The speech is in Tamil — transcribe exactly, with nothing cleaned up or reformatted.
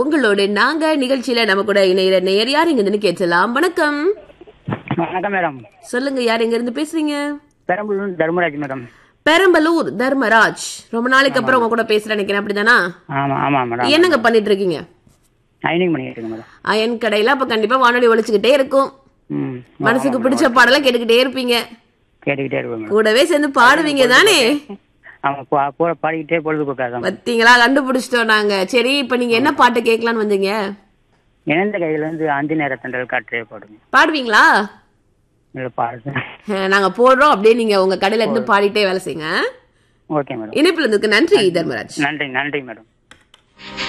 உங்களோட நாங்க நிகழ்ச்சியில நம்ம கூட இணையிற நேர் யார் இங்க இருந்து கேட்கலாம். வணக்கம். வணக்கம் மேடம். சொல்லுங்க, யார் எங்க இருந்து பேசுறீங்க? பெரம்பலூர் தர்மராஜ் மேடம். பெரம்பலூர் தர்மராஜ், ரொம்ப நாளைக்கு அப்புறம் உங்க கூட பேசுறேன் நினைக்கிறேன், அப்படிதானா? ஆமா ஆமா மேடம். என்னங்க பண்ணிட்டு இருக்கீங்க? அயனிங் பண்ணிட்டு இருக்கேன் மேடம். அயன் கடையில அப்ப கண்டிப்பா வானொலி ஒலிச்சுக்கிட்டே இருக்கும். மனசுக்கு பிடிச்ச பாடலாம் கேட்டுக்கிட்டே இருப்பீங்க. கேட்டுக்கிட்டே இருப்பேன். கூடவே சேர்ந்து பாடுவீங்க தானே? ஆமா, பாடிக்கிட்டே பொழுதுபோக்காதான். பாத்தீங்களா, கண்டுபிடிச்சிட்டோம் நாங்க. சரி, இப்ப நீங்க என்ன பாட்டு கேட்கலான்னு வந்தீங்க? இணைந்த கையில இருந்து ஆந்தி நேர தண்டல் காற்றே பாடுங்க. பாடுவீங்களா? பாடு. நாங்க போடுறோம், அப்படியே நீங்க உங்க கடையில இருந்து பாடிட்டே வேலை செய்யுங்க. Okay madam. இணைப்புல இருக்கு. நன்றி தர்மராஜ். நன்றி நன்றி மேடம்.